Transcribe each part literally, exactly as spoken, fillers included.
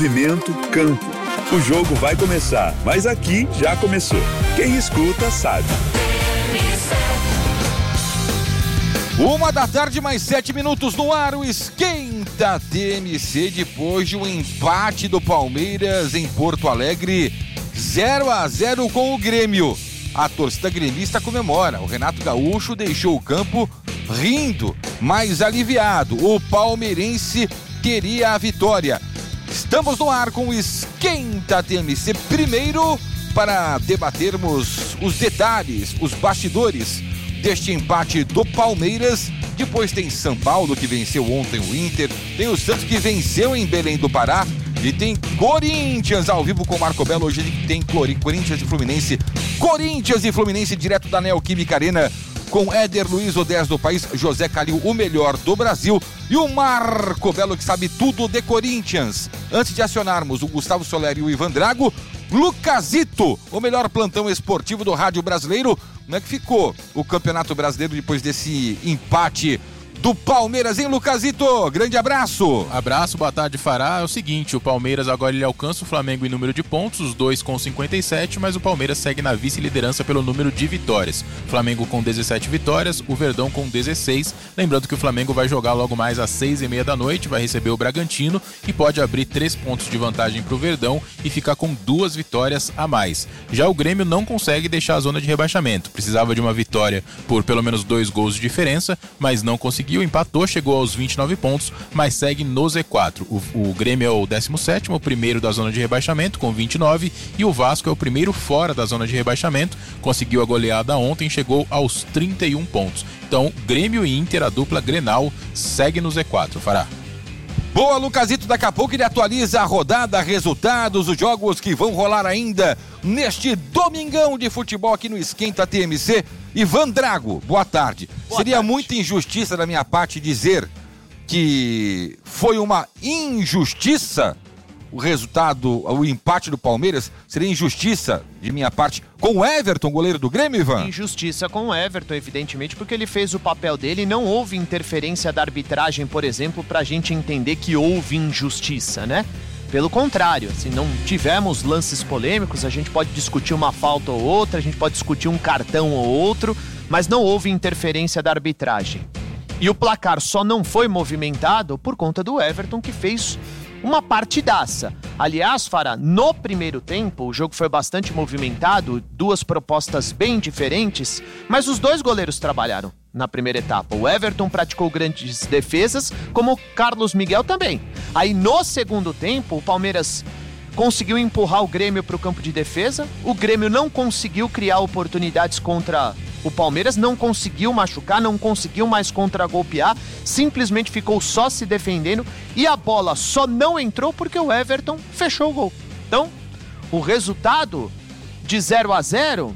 Movimento Campo. O jogo vai começar, mas aqui já começou. Quem escuta sabe. Uma da tarde, mais sete minutos no ar, o Esquenta T M C, depois de um empate do Palmeiras em Porto Alegre, zero a zero com o Grêmio. A torcida gremista comemora. O Renato Gaúcho deixou o campo rindo, mas aliviado. O palmeirense queria a vitória. Estamos no ar com o Esquenta T M C, primeiro para debatermos os detalhes, os bastidores deste empate do Palmeiras. Depois tem São Paulo, que venceu ontem o Inter, tem o Santos, que venceu em Belém do Pará, e tem Corinthians ao vivo com o Marco Belo. Hoje tem Corinthians e Fluminense, Corinthians e Fluminense direto da Neoquímica Arena, com Éder Luiz, o dez do país, José Calil, o melhor do Brasil, e o Marco Belo, que sabe tudo de Corinthians. Antes de acionarmos o Gustavo Soler e o Ivan Drago, Lucasito, o melhor plantão esportivo do rádio brasileiro. Como é que ficou o Campeonato Brasileiro depois desse empate do Palmeiras, hein, Lucasito? Grande abraço. Abraço, boa tarde, Fará. É o seguinte, o Palmeiras agora ele alcança o Flamengo em número de pontos, os dois com cinquenta e sete, mas o Palmeiras segue na vice-liderança pelo número de vitórias. Flamengo com dezessete vitórias, o Verdão com dezesseis. Lembrando que o Flamengo vai jogar logo mais às seis e meia da noite, vai receber o Bragantino e pode abrir três pontos de vantagem para o Verdão e ficar com duas vitórias a mais. Já o Grêmio não consegue deixar a zona de rebaixamento. Precisava de uma vitória por pelo menos dois gols de diferença, mas não conseguiu. Empatou, chegou aos vinte e nove pontos, mas segue no Z quatro. O, o Grêmio é o décimo sétimo, o primeiro da zona de rebaixamento, com vinte e nove, e o Vasco é o primeiro fora da zona de rebaixamento, conseguiu a goleada ontem, chegou aos trinta e um pontos. Então, Grêmio e Inter, a dupla Grenal, segue no Z quatro, Fará. Boa, Lucasito, daqui a pouco ele atualiza a rodada, resultados, os jogos que vão rolar ainda neste domingão de futebol aqui no Esquenta T M C. Ivan Drago, boa tarde. Boa Seria tarde. Muita injustiça da minha parte dizer que foi uma injustiça o resultado, o empate do Palmeiras. Seria injustiça de minha parte com o Everton, goleiro do Grêmio, Ivan? Injustiça com o Everton, evidentemente, porque ele fez o papel dele e não houve interferência da arbitragem, por exemplo, pra gente entender que houve injustiça, né? Pelo contrário, se não tivermos lances polêmicos, a gente pode discutir uma falta ou outra, a gente pode discutir um cartão ou outro, mas não houve interferência da arbitragem. E o placar só não foi movimentado por conta do Everton, que fez uma partidaça. Aliás, Fará, no primeiro tempo, o jogo foi bastante movimentado, duas propostas bem diferentes, mas os dois goleiros trabalharam na primeira etapa. O Everton praticou grandes defesas, como o Carlos Miguel também. Aí, no segundo tempo, o Palmeiras conseguiu empurrar o Grêmio para o campo de defesa, o Grêmio não conseguiu criar oportunidades contra o Palmeiras, não conseguiu machucar, não conseguiu mais contra-golpear, simplesmente ficou só se defendendo e a bola só não entrou porque o Everton fechou o gol. Então, o resultado de zero a zero,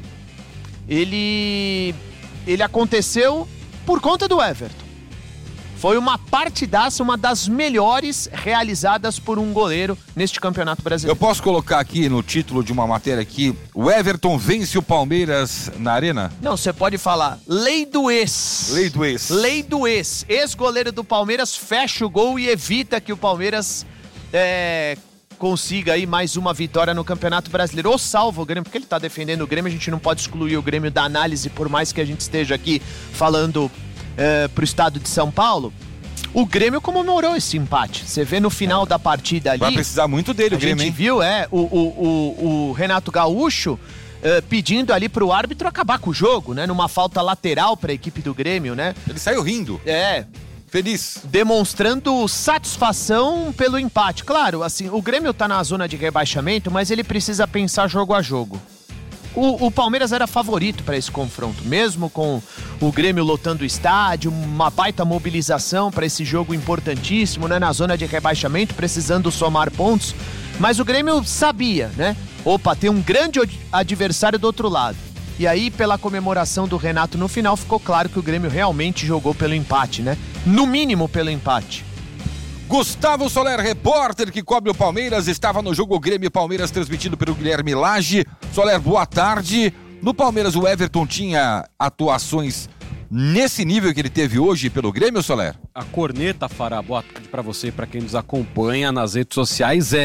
ele, ele aconteceu por conta do Everton. Foi uma partidaça, uma das melhores realizadas por um goleiro neste Campeonato Brasileiro. Eu posso colocar aqui no título de uma matéria aqui, o Everton vence o Palmeiras na Arena? Não, você pode falar, lei do ex. Lei do ex. Lei do ex. Ex-goleiro do Palmeiras fecha o gol e evita que o Palmeiras é, consiga aí mais uma vitória no Campeonato Brasileiro. Ou salva o Grêmio, porque ele está defendendo o Grêmio, a gente não pode excluir o Grêmio da análise, por mais que a gente esteja aqui falando É, pro estado de São Paulo. O Grêmio comemorou esse empate. Você vê no final da partida ali. Vai precisar muito dele, o Grêmio, hein? A gente viu, é, o, o, o, o Renato Gaúcho é, pedindo ali pro árbitro acabar com o jogo, né? Numa falta lateral pra equipe do Grêmio, né? Ele saiu rindo. É. Feliz. Demonstrando satisfação pelo empate. Claro, assim, o Grêmio tá na zona de rebaixamento, mas ele precisa pensar jogo a jogo. O, o Palmeiras era favorito para esse confronto, mesmo com o Grêmio lotando o estádio, uma baita mobilização para esse jogo importantíssimo, né, na zona de rebaixamento, precisando somar pontos, mas o Grêmio sabia, né? Opa, tem um grande adversário do outro lado. E aí, pela comemoração do Renato no final, ficou claro que o Grêmio realmente jogou pelo empate, né? No mínimo pelo empate. Gustavo Soler, repórter que cobre o Palmeiras, estava no jogo Grêmio e Palmeiras, transmitido pelo Guilherme Lage. Soler, boa tarde. No Palmeiras, o Everton tinha atuações nesse nível que ele teve hoje pelo Grêmio, Soler? A corneta, Fará, boa tarde para você, para quem nos acompanha nas redes sociais, é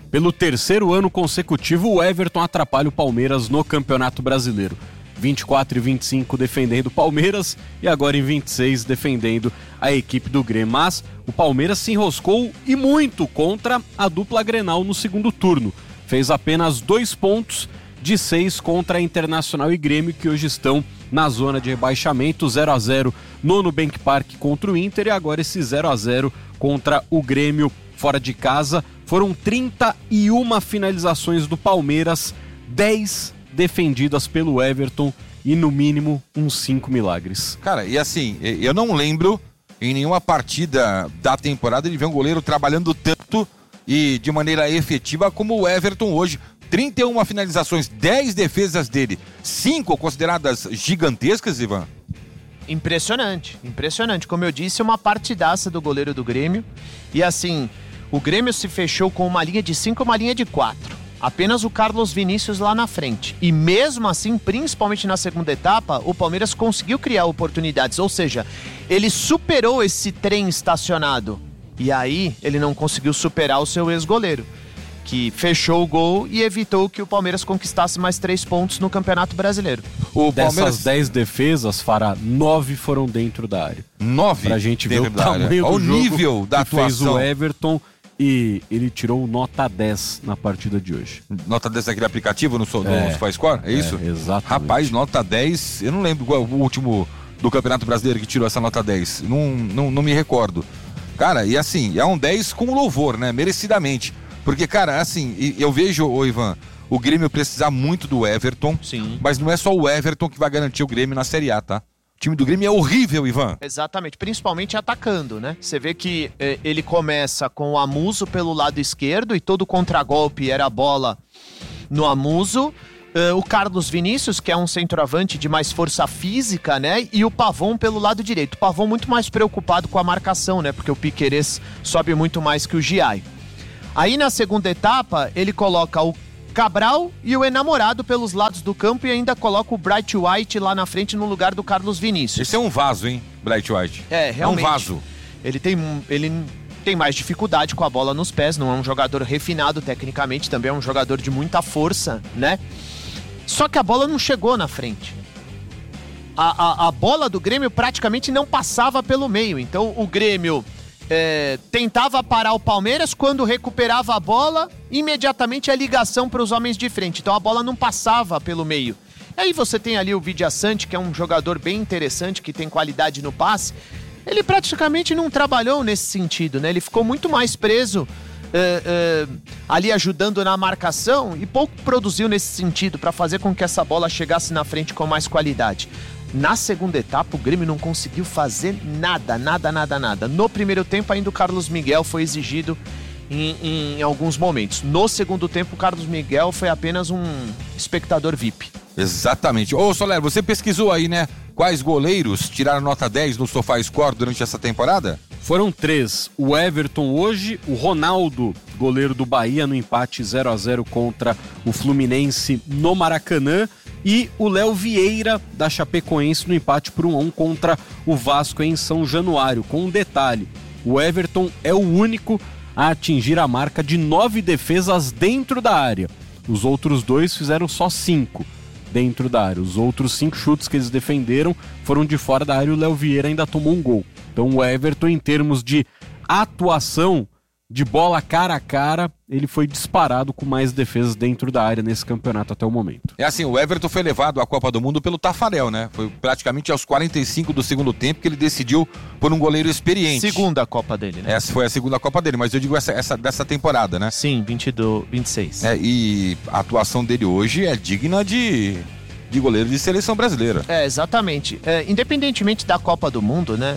Pelo terceiro ano consecutivo, o Everton atrapalha o Palmeiras no Campeonato Brasileiro. vinte e quatro e vinte e cinco defendendo o Palmeiras e agora em vinte e seis defendendo a equipe do Grêmio. Mas o Palmeiras se enroscou e muito contra a dupla Grenal no segundo turno. Fez apenas dois pontos de seis contra a Internacional e Grêmio, que hoje estão na zona de rebaixamento. zero a zero no Nubank Park contra o Inter e agora esse zero a zero contra o Grêmio fora de casa. Foram trinta e uma finalizações do Palmeiras, dez defendidas pelo Everton e no mínimo uns cinco milagres. Cara, e assim, eu não lembro em nenhuma partida da temporada de ver um goleiro trabalhando tanto e de maneira efetiva como o Everton hoje. trinta e uma finalizações, dez defesas dele, cinco consideradas gigantescas, Ivan? Impressionante, impressionante. Como eu disse, uma partidaça do goleiro do Grêmio. E assim, o Grêmio se fechou com uma linha de cinco e uma linha de quatro. Apenas o Carlos Vinícius lá na frente. E mesmo assim, principalmente na segunda etapa, o Palmeiras conseguiu criar oportunidades. Ou seja, ele superou esse trem estacionado. E aí, ele não conseguiu superar o seu ex-goleiro, que fechou o gol e evitou que o Palmeiras conquistasse mais três pontos no Campeonato Brasileiro. O Dessas Palmeiras... dez defesas, Fará, nove foram dentro da área. Nove? Pra gente ver o tamanho do o jogo nível da que fez atuação. O Everton, e ele tirou nota dez na partida de hoje. Nota dez naquele aplicativo no, no é, SofaScore? É isso? É, exatamente. Rapaz, nota dez, eu não lembro qual é o último do Campeonato Brasileiro que tirou essa nota dez. Não, não, não me recordo. Cara, e assim, é um dez com louvor, né? Merecidamente. Porque, cara, assim, eu vejo, ô Ivan, o Grêmio precisar muito do Everton. Sim. Mas não é só o Everton que vai garantir o Grêmio na Série A, tá? O time do Grêmio é horrível, Ivan. Exatamente, principalmente atacando, né? Você vê que eh, ele começa com o Amuso pelo lado esquerdo e todo contragolpe era a bola no Amuso. Uh, o Carlos Vinícius, que é um centroavante de mais força física, né? E o Pavon pelo lado direito. O Pavon muito mais preocupado com a marcação, né? Porque o Piquerez sobe muito mais que o Giai. Aí na segunda etapa, ele coloca o Cabral e o Enamorado pelos lados do campo e ainda coloca o Bright White lá na frente no lugar do Carlos Vinícius. Esse é um vaso, hein, Bright White? É, realmente. É um vaso. Ele tem, ele tem mais dificuldade com a bola nos pés, não é um jogador refinado tecnicamente, também é um jogador de muita força, né? Só que a bola não chegou na frente. A, a, a bola do Grêmio praticamente não passava pelo meio, então o Grêmio... É, tentava parar o Palmeiras, quando recuperava a bola, imediatamente a ligação para os homens de frente. Então a bola não passava pelo meio. E aí você tem ali o Vidia Sante, que é um jogador bem interessante, que tem qualidade no passe. Ele praticamente não trabalhou nesse sentido, né? Ele ficou muito mais preso é, é, ali ajudando na marcação e pouco produziu nesse sentido para fazer com que essa bola chegasse na frente com mais qualidade. Na segunda etapa, o Grêmio não conseguiu fazer nada, nada, nada, nada. No primeiro tempo, ainda o Carlos Miguel foi exigido em, em alguns momentos. No segundo tempo, o Carlos Miguel foi apenas um espectador V I P. Exatamente. Ô, Soler, você pesquisou aí, né? Quais goleiros tiraram nota dez no SofaScore durante essa temporada? Foram três. O Everton hoje, o Ronaldo, goleiro do Bahia, no empate zero a zero contra o Fluminense no Maracanã, e o Léo Vieira, da Chapecoense, no empate por um a um contra o Vasco em São Januário. Com um detalhe, o Everton é o único a atingir a marca de nove defesas dentro da área. Os outros dois fizeram só cinco dentro da área. Os outros cinco chutes que eles defenderam foram de fora da área e o Léo Vieira ainda tomou um gol. Então o Everton, em termos de atuação, de bola cara a cara, ele foi disparado com mais defesas dentro da área nesse campeonato até o momento. É assim, o Everton foi levado à Copa do Mundo pelo Tafarel, né? Foi praticamente aos quarenta e cinco do segundo tempo que ele decidiu por um goleiro experiente. Segunda Copa dele, né? Essa foi a segunda Copa dele, mas eu digo essa, essa dessa temporada, né? Sim, vinte e dois, vinte e seis. É, e a atuação dele hoje é digna de, de goleiro de seleção brasileira. É, exatamente. É, independentemente da Copa do Mundo, né?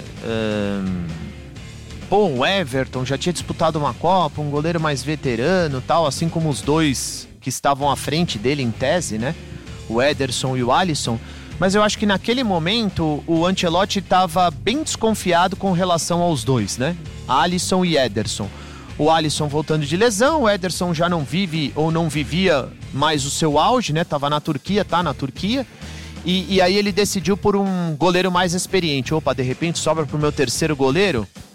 É... Pô, o Everton já tinha disputado uma Copa, um goleiro mais veterano e tal, assim como os dois que estavam à frente dele em tese, né? O Ederson e o Alisson. Mas eu acho que naquele momento o Ancelotti estava bem desconfiado com relação aos dois, né? Alisson e Ederson. O Alisson voltando de lesão, o Ederson já não vive ou não vivia mais o seu auge, né? Tava na Turquia, tá na Turquia. E, e aí ele decidiu por um goleiro mais experiente. Opa, de repente sobra pro meu terceiro goleiro.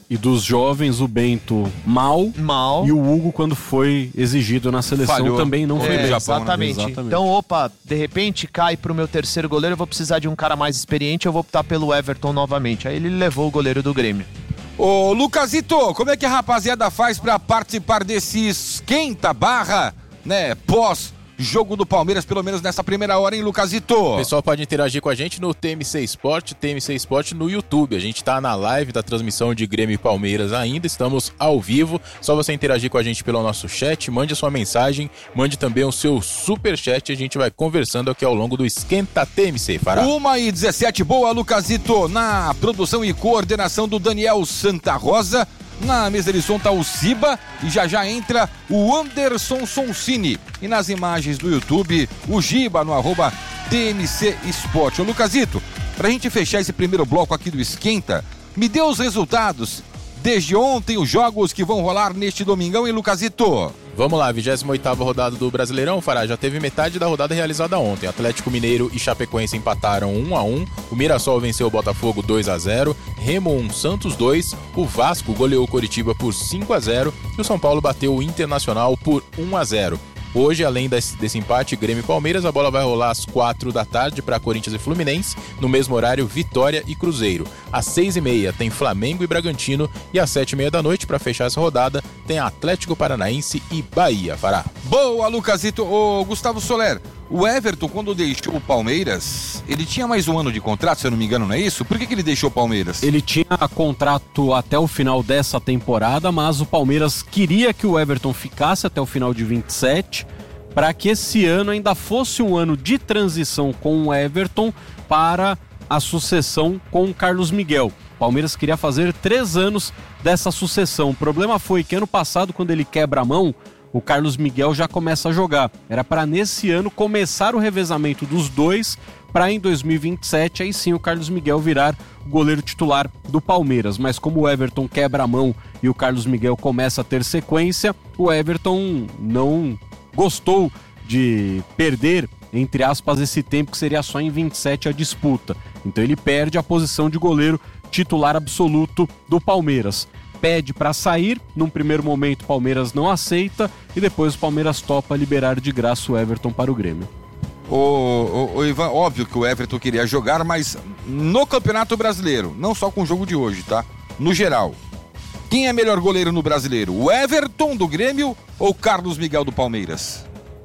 E dos jovens, o Bento mal. Mal. E o Hugo, quando foi exigido na seleção, Falhou. também não foi É, bem. Japão, né? exatamente. Exatamente. Então, opa, de repente cai pro meu terceiro goleiro, eu vou precisar de um cara mais experiente, eu vou optar pelo Everton novamente. Aí ele levou o goleiro do Grêmio. Ô, Lucasito, como é que a rapaziada faz pra participar desse esquenta barra, né, pós jogo do Palmeiras, pelo menos nessa primeira hora, hein, Lucasito? O pessoal pode interagir com a gente no T M C Sport, T M C Sport no YouTube. A gente tá na live da transmissão de Grêmio e Palmeiras ainda, estamos ao vivo. Só você interagir com a gente pelo nosso chat, mande a sua mensagem, mande também o seu superchat e a gente vai conversando aqui ao longo do Esquenta T M C, Fará. Uma e dezessete, boa, Lucasito, na produção e coordenação do Daniel Santa Rosa. Na mesa de som tá o Ciba e já já entra o Anderson Sonsini. E nas imagens do YouTube, o Giba no arroba T M C Sport. Ô Lucasito, pra gente fechar esse primeiro bloco aqui do Esquenta, me dê os resultados desde ontem, os jogos que vão rolar neste domingão, hein, Lucasito? Vamos lá, vigésima oitava rodada do Brasileirão, Fará, já teve metade da rodada realizada ontem. Atlético Mineiro e Chapecoense empataram um a um, o Mirassol venceu o Botafogo dois a zero, Remo um, Santos dois, o Vasco goleou o Coritiba por cinco a zero e o São Paulo bateu o Internacional por um a zero. Hoje, além desse, desse empate, Grêmio e Palmeiras, a bola vai rolar às quatro da tarde para Corinthians e Fluminense. No mesmo horário, Vitória e Cruzeiro. Às seis e meia tem Flamengo e Bragantino. E às sete e meia da noite, para fechar essa rodada, tem Atlético Paranaense e Bahia, Fará. Boa, Lucasito. Ô, Gustavo Soler, o Everton, quando deixou o Palmeiras, ele tinha mais um ano de contrato, se eu não me engano, não é isso? Por que, que ele deixou o Palmeiras? Ele tinha contrato até o final dessa temporada, mas o Palmeiras queria que o Everton ficasse até o final de vinte e sete, para que esse ano ainda fosse um ano de transição com o Everton para a sucessão com o Carlos Miguel. O Palmeiras queria fazer três anos dessa sucessão. O problema foi que ano passado, quando ele quebra a mão, o Carlos Miguel já começa a jogar. Era para nesse ano começar o revezamento dos dois, para em dois mil e vinte e sete aí sim o Carlos Miguel virar o goleiro titular do Palmeiras. Mas como o Everton quebra a mão e o Carlos Miguel começa a ter sequência, o Everton não gostou de perder, entre aspas, esse tempo que seria só em vinte e sete a disputa. Então ele perde a posição de goleiro titular absoluto do Palmeiras. Pede para sair, num primeiro momento o Palmeiras não aceita e depois o Palmeiras topa liberar de graça o Everton para o Grêmio. Ô, ô, ô Ivan, óbvio que o Everton queria jogar, mas no Campeonato Brasileiro, não só com o jogo de hoje, tá? No geral, quem é melhor goleiro no Brasileiro? O Everton do Grêmio ou o Carlos Miguel do Palmeiras?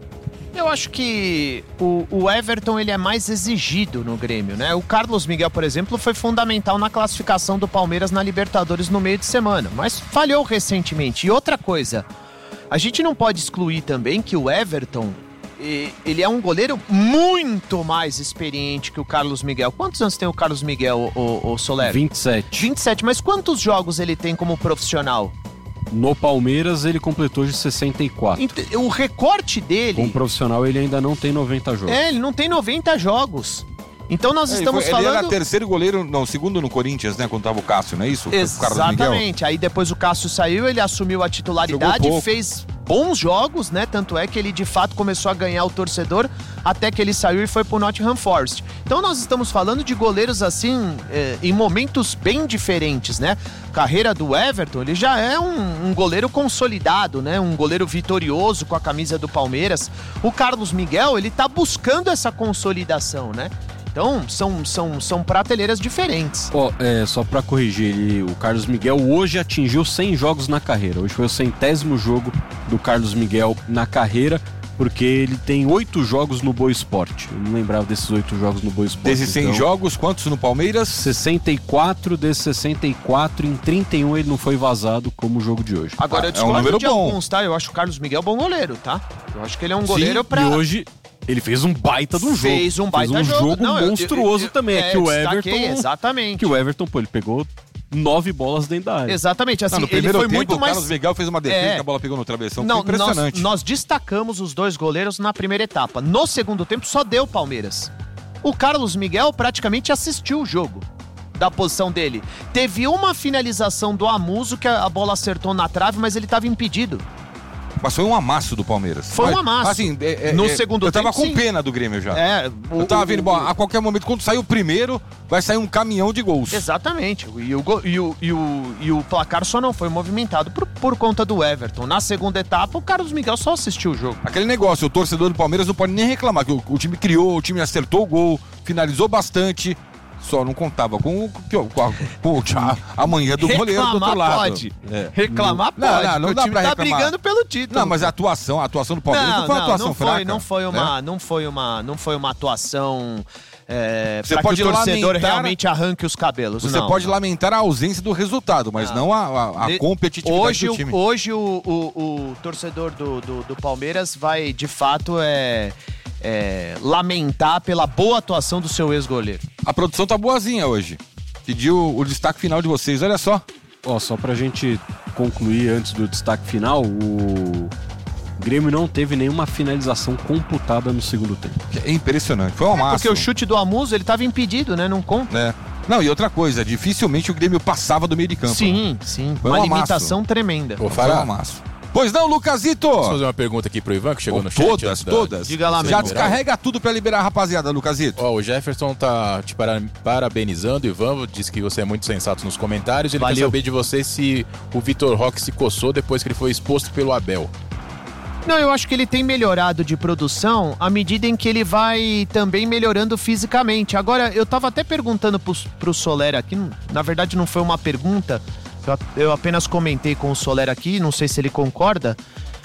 Eu acho que o, o Everton ele é mais exigido no Grêmio, né? O Carlos Miguel, por exemplo, foi fundamental na classificação do Palmeiras na Libertadores no meio de semana, mas falhou recentemente. E outra coisa, a gente não pode excluir também que o Everton, ele é um goleiro muito mais experiente que o Carlos Miguel. Quantos anos tem o Carlos Miguel, o, o Soler? vinte e sete. vinte e sete, mas quantos jogos ele tem como profissional? No Palmeiras ele completou de sessenta e quatro. O recorte dele... Como profissional ele ainda não tem noventa jogos. É, ele não tem noventa jogos. Então nós É, estamos ele, foi, falando... ele era terceiro goleiro, não, segundo no Corinthians, né, quando tava o Cássio, não é isso? O Carlos Miguel. Exatamente. Aí depois o Cássio saiu, ele assumiu a titularidade, Jogou pouco. fez bons jogos, né? Tanto é que ele de fato começou a ganhar o torcedor até que ele saiu e foi pro Nottingham Forest. Então nós estamos falando de goleiros assim, eh, em momentos bem diferentes, né? Carreira do Everton, ele já é um, um goleiro consolidado, né? Um goleiro vitorioso com a camisa do Palmeiras. O Carlos Miguel, ele tá buscando essa consolidação, né? Então, são, são, são prateleiras diferentes. Ó, é, só pra corrigir, ele, o Carlos Miguel hoje atingiu cem jogos na carreira. Hoje foi o centésimo jogo do Carlos Miguel na carreira, porque ele tem oito jogos no Boa Esporte. Eu não lembrava desses oito jogos no Boa Esporte. Desses cem então, jogos, quantos no Palmeiras? sessenta e quatro, desses sessenta e quatro, em trinta e um ele não foi vazado como o jogo de hoje. Agora, Ah, eu é um discordo número de bom. alguns, tá? Eu acho o Carlos Miguel bom goleiro, tá? Eu acho que ele é um goleiro Sim, pra... E hoje ele fez um baita de um jogo. Fez um baita fez um jogo. jogo Não, eu- monstruoso eu- eu- também. É, é, que o destaquei, Everton... exatamente. Que o Everton, pô, ele pegou nove bolas dentro da área. Exatamente, assim, Não, no ele primeiro foi tempo, muito o mais... Carlos Miguel fez uma defesa É. que a bola pegou no travessão. Não, Foi impressionante. Nós, nós destacamos os dois goleiros na primeira etapa. No segundo tempo, só deu Palmeiras. O Carlos Miguel praticamente assistiu o jogo da posição dele. Teve uma finalização do Amuso que a a bola acertou na trave, mas ele estava impedido. Mas foi um amasso do Palmeiras. Foi um Mas, amasso. Assim, é, é, no é, segundo eu tava tempo, com sim. pena do Grêmio já. É, o, eu tava vendo, o, bom, a qualquer momento, quando sair o primeiro, vai sair um caminhão de gols. Exatamente. E o, e o, e o, e o placar só não foi movimentado por, por conta do Everton. Na segunda etapa, o Carlos Miguel só assistiu o jogo. Aquele negócio, o torcedor do Palmeiras não pode nem reclamar, que o, o time criou, o time acertou o gol, finalizou bastante, só não contava com, com, com, a, com a, a manhã do goleiro do outro lado. Pode. É. Reclamar Não, pode. não, não o dá time pra tá reclamar. brigando pelo título. Não, mas a atuação, a atuação do Palmeiras não, não foi uma atuação não foi, fraca. Não foi uma, né? não foi uma, não foi uma atuação é, Você pra pode que o torcedor lamentar- realmente arranque os cabelos. Você não, pode não. lamentar a ausência do resultado, mas não, a, a, a De- competitividade hoje, do o- time. Hoje o, o, o torcedor do, do, do Palmeiras vai, de fato, é, é, lamentar pela boa atuação do seu ex-goleiro. A produção tá boazinha hoje. Pediu o destaque final de vocês, olha só. Ó, só pra gente concluir antes do destaque final, o Grêmio não teve nenhuma finalização computada no segundo tempo. É impressionante, foi um amasso. Porque o chute do Amuso, ele tava impedido, né? Não conta. É. Não, e outra coisa, dificilmente o Grêmio passava do meio de campo. Sim, sim. Foi uma um amasso. limitação tremenda. Ô, Foi um Fará, amasso. Pois não, Lucasito? posso fazer uma pergunta aqui pro Ivan, que chegou Oh, no chat? todas, antes da- todas. Diga lá, Já meu. descarrega tudo pra liberar a rapaziada, Lucasito. Ó, o Jefferson tá te para- parabenizando, Ivan, disse que você é muito sensato nos comentários. Ele Valeu. quer saber de você se o Vitor Roque se coçou depois que ele foi exposto pelo Abel. Não, eu acho que ele tem melhorado de produção à medida em que ele vai também melhorando fisicamente. Agora, eu tava até perguntando pro, pro Soler aqui, na verdade não foi uma pergunta, eu, eu apenas comentei com o Soler aqui, não sei se ele concorda.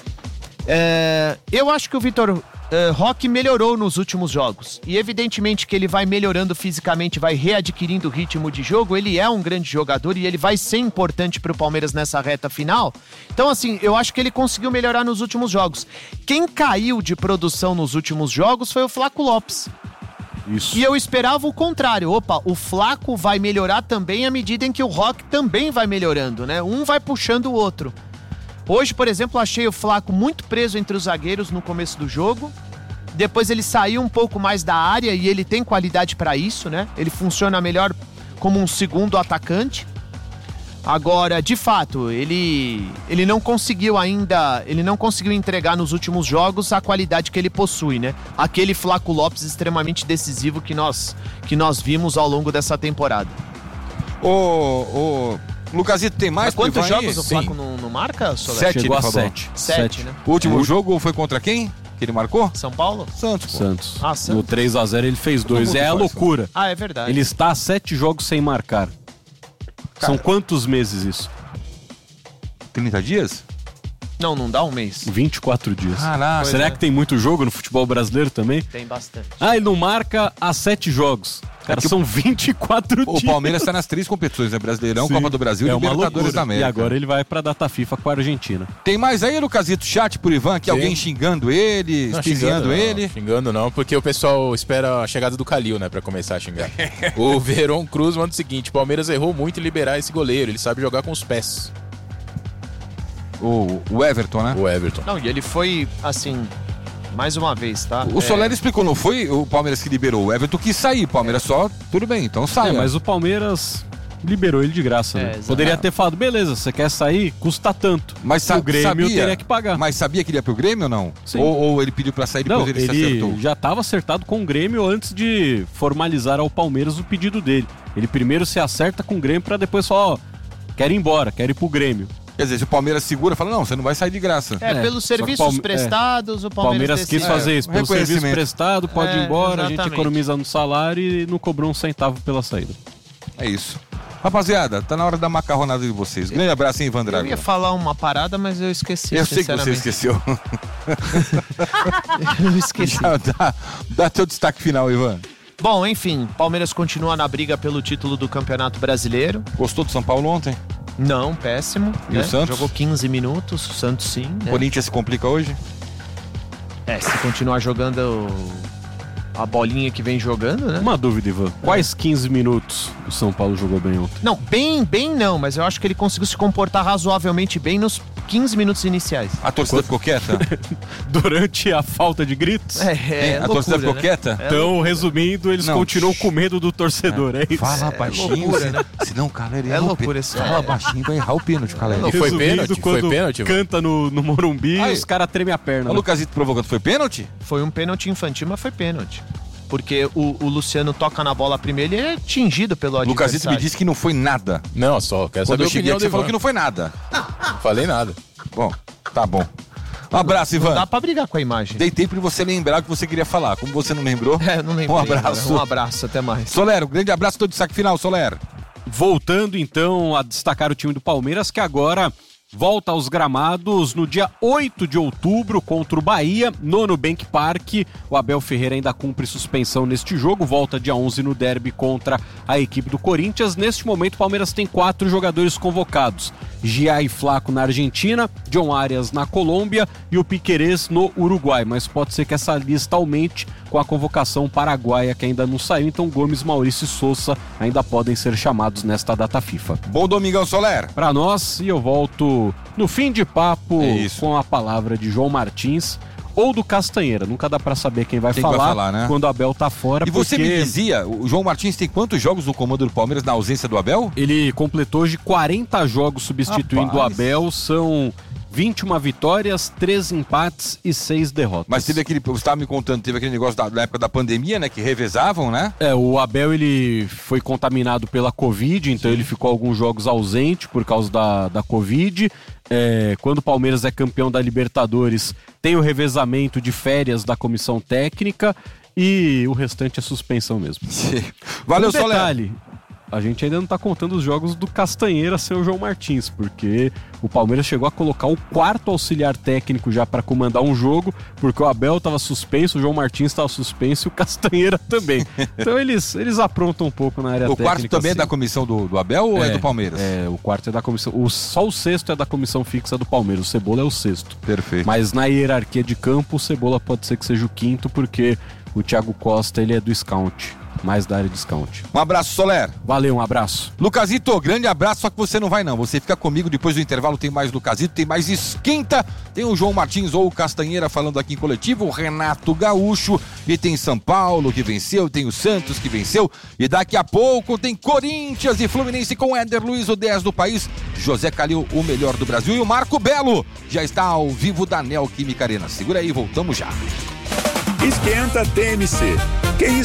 É, eu acho que o Vitor é, Roque melhorou nos últimos jogos. E evidentemente que ele vai melhorando fisicamente, vai readquirindo o ritmo de jogo. Ele é um grande jogador e ele vai ser importante pro Palmeiras nessa reta final. Então, assim, eu acho que ele conseguiu melhorar nos últimos jogos. Quem caiu de produção nos últimos jogos foi o Flaco Lopes. Isso. E eu esperava o contrário. Opa, o Flaco vai melhorar também à medida em que o Roque também vai melhorando, né? Um vai puxando o outro. Hoje, por exemplo, achei o Flaco muito preso entre os zagueiros no começo do jogo. Depois ele saiu um pouco mais da área e ele tem qualidade para isso, né? Ele funciona melhor como um segundo atacante. Agora, de fato, ele ele não conseguiu ainda, ele não conseguiu entregar nos últimos jogos a qualidade que ele possui, né? Aquele Flaco Lopes extremamente decisivo que nós que nós vimos ao longo dessa temporada. Ô, ô, Lucasito, tem mais Mas quantos pro Ivan aí? jogos o Sim. Flaco não, não marca, Soler? Sete, Chegou ele a falou. sete. Sete, né? O último jogo foi contra quem? Que ele marcou? São Paulo? Santos, pô. Santos. Ah, Santos. No três a zero ele fez dois. mundo É a faz, loucura. Ah, é verdade. Ele está a sete jogos sem marcar. São quantos meses isso? trinta dias? Não, não dá um mês. vinte e quatro dias. Caraca. Pois Será é. que tem muito jogo no futebol brasileiro também? Tem bastante. Ah, ele não marca há sete jogos. Cara, que são vinte e quatro O dias. Palmeiras tá nas três competições, né? Brasileirão, Sim. Copa do Brasil e É uma Libertadores loucura. da América. E agora ele vai pra data FIFA com a Argentina. Tem mais aí, Lucasito, chat por Ivan, que Sim. alguém xingando ele, Não, espizinhando não, ele. Xingando não, porque o pessoal espera a chegada do Calil, né, pra começar a xingar. O Veron Cruz manda o seguinte: Palmeiras errou muito em liberar esse goleiro, ele sabe jogar com os pés. O, o Everton, né? O Everton. Não, e ele foi, assim, mais uma vez, tá? O Soler explicou, não foi o Palmeiras que liberou, o Everton quis sair, o Palmeiras só, tudo bem, então sai. É, mas o Palmeiras liberou ele de graça, É, né? exato. Poderia ter falado, beleza, você quer sair? Custa tanto. Mas sa- o Grêmio sabia, teria que pagar. Mas sabia que ele ia pro Grêmio ou não? Sim. Ou, ou ele pediu pra sair e depois Não, ele, se ele acertou? já estava acertado com o Grêmio antes de formalizar ao Palmeiras o pedido dele. Ele primeiro se acerta com o Grêmio pra depois falar, ó, quero ir embora, quero ir pro Grêmio. Quer dizer, se o Palmeiras segura, fala, não, você não vai sair de graça. É, É, pelos só que serviços Palme- prestados, o O Palmeiras, Palmeiras quis decide. fazer isso, pelo serviço reconhecimento. prestado, pode ir É, embora, a gente exatamente. economiza no salário e não cobrou um centavo pela saída. É isso. Rapaziada, tá na hora da macarronada de vocês. Grande abraço, hein, Ivan Eu Drago? ia falar uma parada, mas eu esqueci, Eu sei que você sinceramente. esqueceu. Eu esqueci. Já dá, dá teu destaque final, Ivan. Bom, enfim, Palmeiras continua na briga pelo título do Campeonato Brasileiro. Gostou do São Paulo ontem? Não, péssimo. E né? o Santos? Jogou quinze minutos, o Santos sim. O Né? Corinthians se complica hoje? É, se continuar jogando a bolinha que vem jogando, né? Uma dúvida, Ivan. Quais quinze minutos o São Paulo jogou bem ontem? Não, bem, bem não, mas eu acho que ele conseguiu se comportar razoavelmente bem nos quinze minutos iniciais. A torcida ficou quieta? Durante a falta de gritos? É, Hein? é A loucura, torcida ficou né? quieta? É Então, loucura. resumindo, eles Não. continuam com medo do torcedor, é, isso? Fala É baixinho, loucura, se- né? senão o Caleri É erra o loucura pê- isso, Fala é. baixinho, vai errar o pênalti, Caleri. Não, foi Resumindo, pênalti? Foi quando pênalti, mano? canta no, no Morumbi, Aí. os caras tremem a perna. O né? Lucasito provocando, foi pênalti? Foi um pênalti infantil, mas foi pênalti. Porque o, o Luciano toca na bola primeiro e ele é tingido pelo O adversário. Lucasito me disse que não foi nada. Não, só quero Quando saber eu a cheguei opinião aqui, do você falou Ivan. que não foi nada. Falei nada. Bom, tá bom. Um abraço, Ivan. Dá pra brigar com a imagem. Dei tempo de você lembrar o que você queria falar. Como você não lembrou, É, não lembro. um abraço. Um abraço, até mais. Soler, um grande abraço, todo de saque final, Soler. Voltando então a destacar o time do Palmeiras, que agora volta aos gramados no dia oito de outubro contra o Bahia, no Nubank Park. O Abel Ferreira ainda cumpre suspensão neste jogo, volta dia onze no derby contra a equipe do Corinthians. Neste momento o Palmeiras tem quatro jogadores convocados: Gia e Flaco na Argentina, John Arias na Colômbia e o Piquerez no Uruguai, mas pode ser que essa lista aumente com a convocação paraguaia que ainda não saiu, então Gomes, Maurício e Sousa ainda podem ser chamados nesta data FIFA. Bom domingão, Soler. Para nós, e eu volto no fim de papo É isso. com a palavra de João Martins ou do Castanheira. Nunca dá para saber quem vai Quem falar, vai falar, né? quando o Abel tá fora. E você porque me dizia, o João Martins tem quantos jogos no comando do Palmeiras na ausência do Abel? ele completou hoje quarenta jogos substituindo o Rapaz. Abel, são vinte e uma vitórias, treze empates e seis derrotas. Mas teve aquele, você estava me contando, teve aquele negócio da, da época da pandemia, né, que revezavam, né? É, o Abel ele foi contaminado pela Covid, então ele ficou alguns jogos ausente por causa da, da Covid. É, quando o Palmeiras é campeão da Libertadores, tem o revezamento de férias da comissão técnica e o restante é suspensão mesmo. Valeu, um Soler. detalhe, a gente ainda não tá contando os jogos do Castanheira sem o João Martins, porque o Palmeiras chegou a colocar o quarto auxiliar técnico já para comandar um jogo, porque o Abel tava suspenso, o João Martins tava suspenso e o Castanheira também. Então eles, eles aprontam um pouco na área O técnica. quarto também é assim. da comissão do, do Abel ou é, do Palmeiras? É, o quarto é da comissão. O, só o sexto é da comissão fixa do Palmeiras. O Cebola é o sexto. Perfeito. Mas na hierarquia de campo, o Cebola pode ser que seja o quinto, porque o Thiago Costa ele é do scout, mais da área de scout. Um abraço, Soler. Valeu, um abraço. Lucasito, grande abraço, só que você não vai não, você fica comigo, depois do intervalo tem mais Lucasito, tem mais Esquenta, tem o João Martins ou o Castanheira falando aqui em coletivo, o Renato Gaúcho, e tem São Paulo que venceu, tem o Santos que venceu, e daqui a pouco tem Corinthians e Fluminense com Éder Luiz, o dez do país, José Calil, o melhor do Brasil, e o Marco Belo já está ao vivo da Neoquímica Arena. Segura aí, voltamos já. Esquenta T M C. Quem